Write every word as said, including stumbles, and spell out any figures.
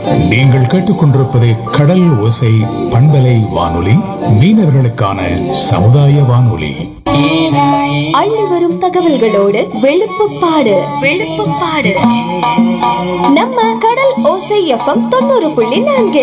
நீங்கள் கேட்டுக்கொண்டிருப்பது கடல் ஓசை பண்பலை வானொலி, மீனவர்களுக்கான சமுதாய வானொலி. அள்ளி வரும் தகவல்களோடு வெளுப்புப்பாடு வெளுப்புப்பாடு நம்ம கடல் ஓசை எஃப்எம் தொண்ணூறு புள்ளி நான்கு.